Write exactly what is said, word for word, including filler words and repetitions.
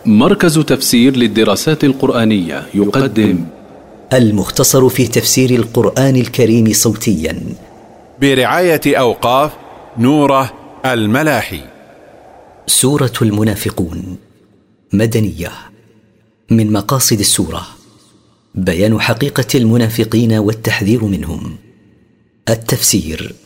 مركز تفسير للدراسات القرآنية يقدم المختصر في تفسير القرآن الكريم صوتيا برعاية أوقاف نوره الملاحي. سورة المنافقون مدنية. من مقاصد السورة بيان حقيقة المنافقين والتحذير منهم. التفسير: